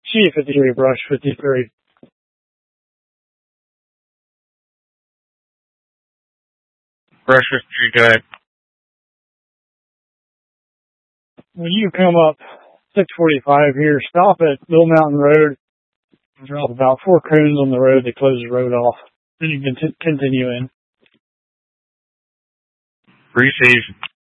She 53 brush 53. Brush 53, go ahead. When you come up 645 here, stop at Mill Mountain Road and drop about 4 cones on the road that close the road off. Then you can continue in. Receive.